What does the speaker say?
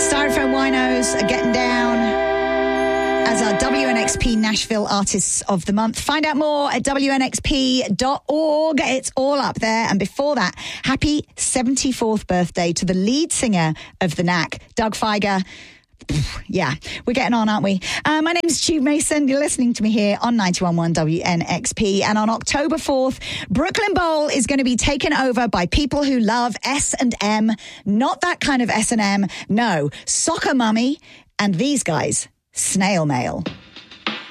Styrofoam Winos are getting down as our WNXP Nashville Artists of the Month. Find out more at WNXP.org. It's all up there. And before that, happy 74th birthday to the lead singer of The Knack, Doug Fieger. Yeah, we're getting on, aren't we? My name is Tube Mason. You're listening to me here on 91.1 WNXP. And on October 4th, Brooklyn Bowl is going to be taken over by people who love S&M. Not that kind of S&M. No, Soccer Mummy and these guys, Snail Mail.